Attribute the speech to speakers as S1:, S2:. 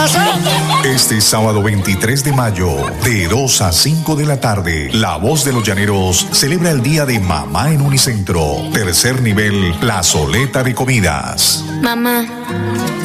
S1: pasa?
S2: Este sábado 23 de mayo, de 2 a 5 de la tarde, La Voz de los Llaneros celebra el Día de Mamá en Unicentro. Tercer nivel, plazoleta de comidas.
S3: Mamá,